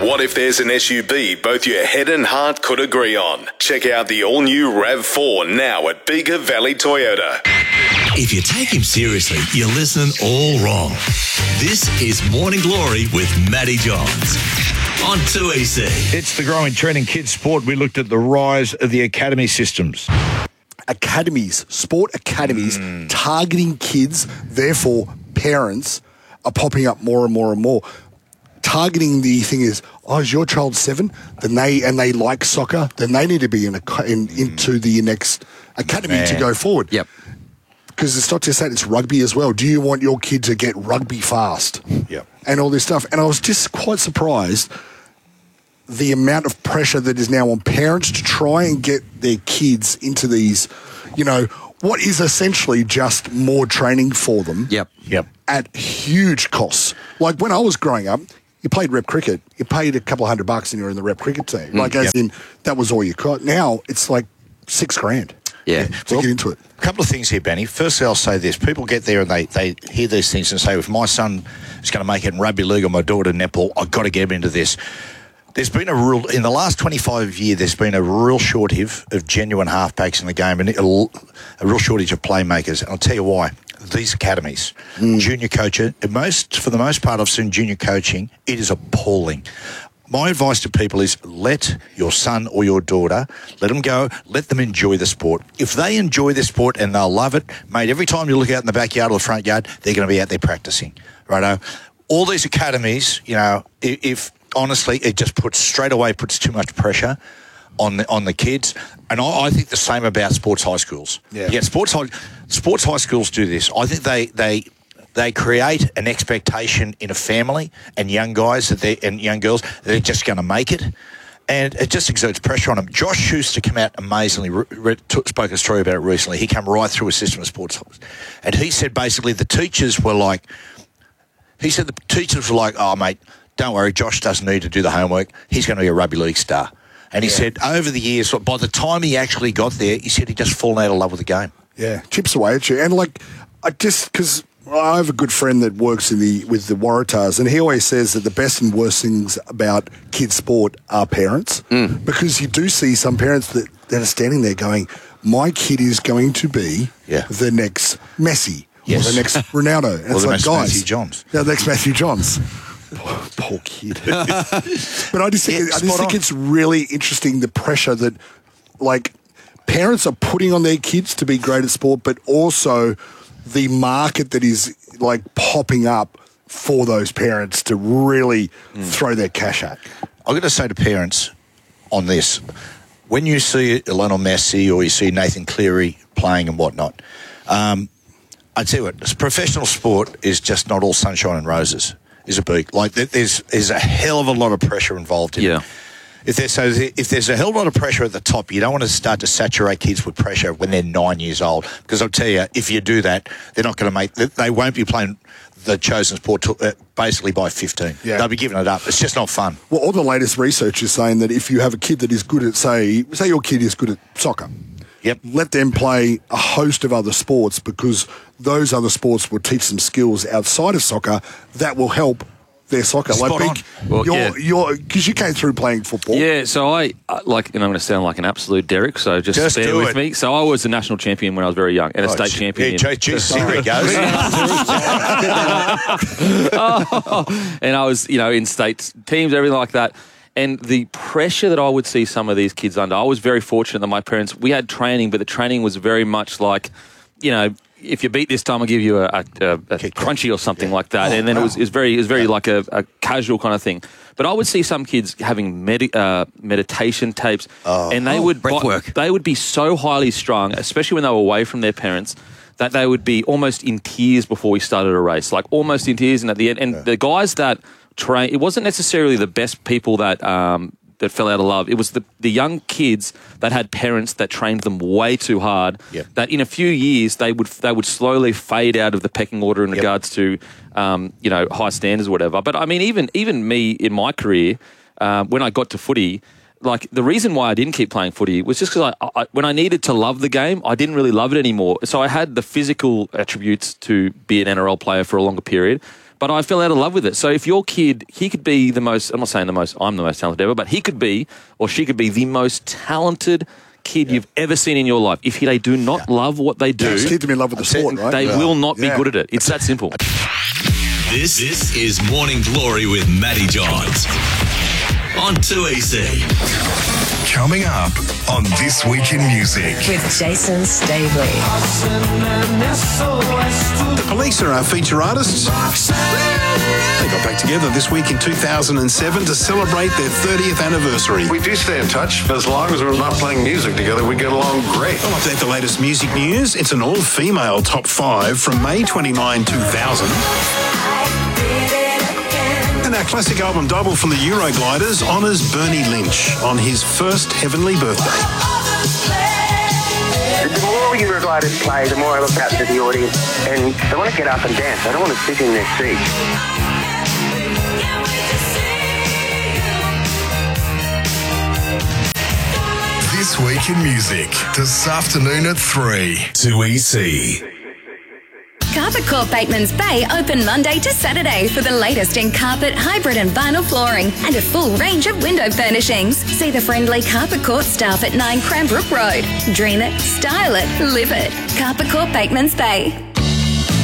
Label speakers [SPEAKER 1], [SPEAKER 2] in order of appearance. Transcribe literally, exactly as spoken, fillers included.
[SPEAKER 1] What if there's an S U V both your head and heart could agree on? Check out the all-new RAV four now at Beaker Valley Toyota.
[SPEAKER 2] If you take him seriously, you're listening all wrong. This is Morning Glory with Matty Johns on two E C.
[SPEAKER 3] It's the growing trend in kids' sport. We looked at the rise of the academy systems.
[SPEAKER 4] Academies, sport academies, mm. targeting kids, therefore parents are popping up more and more and more. Targeting the thing is, oh, is your child seven? Then they and they like soccer. Then they need to be in, a, in into the next academy Man. to go forward.
[SPEAKER 5] Yep.
[SPEAKER 4] Because it's not just that; it's rugby as well. Do you want your kid to get rugby fast?
[SPEAKER 3] Yep.
[SPEAKER 4] And all this stuff. And I was just quite surprised the amount of pressure that is now on parents to try and get their kids into these, you know, what is essentially just more training for them.
[SPEAKER 5] Yep.
[SPEAKER 3] Yep.
[SPEAKER 4] At huge costs. Like when I was growing up, you played rep cricket. You paid a couple of hundred bucks and you were in the rep cricket team. Like, as yep. in, that was all you got. Now, it's like six grand
[SPEAKER 5] yeah.
[SPEAKER 4] to
[SPEAKER 3] well,
[SPEAKER 4] get into it.
[SPEAKER 3] A couple of things here, Benny. Firstly, I'll say this. People get there and they, they hear these things and say, if my son is going to make it in rugby league or my daughter in netball, I've got to get him into this. There's been a real, in the last twenty-five years, there's been a real shortage of genuine halfbacks in the game and a, a real shortage of playmakers. And I'll tell you why. These academies, mm. junior coaching, most for the most part, I've seen junior coaching. It is appalling. My advice to people is let your son or your daughter, let them go, let them enjoy the sport. If they enjoy the sport and they'll love it, mate, every time you look out in the backyard or the front yard, they're going to be out there practicing, righto? All these academies, you know, if, if honestly, it just puts straight away puts too much pressure on the, on the kids. And I, I think the same about sports high schools.
[SPEAKER 4] Yeah,
[SPEAKER 3] yeah sports high sports high schools do this. I think they they they create an expectation in a family and young guys that they and young girls that they're just going to make it, and it just exerts pressure on them. Josh Schuster came out amazingly. Re, re, t- spoke a story about it recently. He came right through a system of sports, and he said basically the teachers were like, he said the teachers were like, oh mate, don't worry, Josh doesn't need to do the homework. He's going to be a rugby league star. And he yeah. said over the years, by the time he actually got there, he said he just fallen out of love with the game.
[SPEAKER 4] Yeah, chips away at you. And like, I just, because I have a good friend that works in the with the Waratahs, and he always says that the best and worst things about kids' sport are parents.
[SPEAKER 5] Mm.
[SPEAKER 4] Because you do see some parents that, that are standing there going, my kid is going to be
[SPEAKER 3] yeah.
[SPEAKER 4] the next Messi
[SPEAKER 3] yes.
[SPEAKER 4] or the next Ronaldo. And
[SPEAKER 3] or
[SPEAKER 4] it's
[SPEAKER 3] the
[SPEAKER 4] like,
[SPEAKER 3] next
[SPEAKER 4] guys,
[SPEAKER 3] Matthew Johns.
[SPEAKER 4] Yeah, the next Matthew Johns. Poor, poor kid. But I just think,
[SPEAKER 3] yeah,
[SPEAKER 4] I just think it's really interesting the pressure that, like, parents are putting on their kids to be great at sport, but also the market that is, like, popping up for those parents to really mm. throw their cash at.
[SPEAKER 3] I'm going to say to parents on this, when you see Lionel Messi or you see Nathan Cleary playing and whatnot, um, I tell you what, professional sport is just not all sunshine and roses. Is a beak. Like, there's there's a hell of a lot of pressure involved in
[SPEAKER 5] yeah.
[SPEAKER 3] it. If there's, so if there's a hell of a lot of pressure at the top, you don't want to start to saturate kids with pressure when they're nine years old. Because I'll tell you, if you do that, they're not going to make, they won't be playing the chosen sport to, uh, basically by fifteen.
[SPEAKER 4] Yeah.
[SPEAKER 3] They'll be giving it up. It's just not fun.
[SPEAKER 4] Well, all the latest research is saying that if you have a kid that is good at, say, say your kid is good at soccer,
[SPEAKER 3] Yep.
[SPEAKER 4] let them play a host of other sports, because those other sports will teach them skills outside of soccer that will help their soccer.
[SPEAKER 3] Spot
[SPEAKER 4] like,
[SPEAKER 3] on.
[SPEAKER 5] Well,
[SPEAKER 4] you're,
[SPEAKER 5] yeah.
[SPEAKER 4] you're, because you came through playing football.
[SPEAKER 5] Yeah, so I, uh, like, and I'm going to sound like an absolute Derek, so just,
[SPEAKER 3] Just
[SPEAKER 5] bear
[SPEAKER 3] do
[SPEAKER 5] with
[SPEAKER 3] it.
[SPEAKER 5] me. So I was a national champion when I was very young, and a
[SPEAKER 3] Oh,
[SPEAKER 5] state
[SPEAKER 3] gee-
[SPEAKER 5] champion.
[SPEAKER 3] Yeah, geez, see where he goes.
[SPEAKER 5] oh, and I was, you know, in state teams, everything like that. And the pressure that I would see some of these kids under, I was very fortunate that my parents, we had training, but the training was very much like, you know, if you beat this time, I'll give you a, a, a, a crunchy or something yeah. like that.
[SPEAKER 4] Oh,
[SPEAKER 5] and then
[SPEAKER 4] wow.
[SPEAKER 5] it was, it was very, it was very
[SPEAKER 4] yeah.
[SPEAKER 5] like a, a casual kind of thing. But I would see some kids having med- uh, meditation tapes,
[SPEAKER 3] oh.
[SPEAKER 5] and they
[SPEAKER 3] oh,
[SPEAKER 5] would
[SPEAKER 3] breath
[SPEAKER 5] bo-
[SPEAKER 3] work.
[SPEAKER 5] they would be so highly strung, especially when they were away from their parents, that they would be almost in tears before we started a race, like almost in tears. And at the end, and yeah. the guys that train, it wasn't necessarily the best people that um, that fell out of love. It was the, the young kids that had parents that trained them way too hard.
[SPEAKER 3] Yep.
[SPEAKER 5] That in a few years they would they would slowly fade out of the pecking order in
[SPEAKER 3] yep.
[SPEAKER 5] regards to um, you know high standards or whatever. But I mean, even even me in my career, uh, when I got to footy, like the reason why I didn't keep playing footy was just because I, I when I needed to love the game, I didn't really love it anymore. So I had the physical attributes to be an N R L player for a longer period. but I fell out of love with it. So if your kid, he could be the most, I'm not saying the most, I'm the most talented ever, but he could be, or she could be the most talented kid yeah. you've ever seen in your life. If they do not yeah. love what they do,
[SPEAKER 4] yeah, keep them in love with the sport, right?
[SPEAKER 5] They
[SPEAKER 4] yeah.
[SPEAKER 5] will not be
[SPEAKER 4] yeah.
[SPEAKER 5] good at it. It's that simple.
[SPEAKER 2] This, this is Morning Glory with Matty Johns on two E C.
[SPEAKER 6] Coming up on This Week in Music.
[SPEAKER 7] With Jason Staveley.
[SPEAKER 8] The Police are our feature artists. They got back together this week in two thousand seven to celebrate their thirtieth anniversary.
[SPEAKER 9] We do stay in touch, but as long as we're not playing music together, we get along great.
[SPEAKER 8] I'll update the latest music news. It's an all-female top five from May twenty-ninth, two thousand. And our classic album double from the Eurogliders honours Bernie Lynch on his first heavenly birthday.
[SPEAKER 10] The more Eurogliders play, the more I look out to the audience and they want to get up and dance. I don't want to sit in their seats.
[SPEAKER 6] This Week in Music, this afternoon at three. two E C.
[SPEAKER 11] Carpet Corp Bateman's Bay open Monday to Saturday for the latest in carpet, hybrid and vinyl flooring and a full range of window furnishings. See the friendly Carpet Corp staff at nine Cranbrook Road. Dream it, style it, live it. Carpet Corp Bateman's Bay.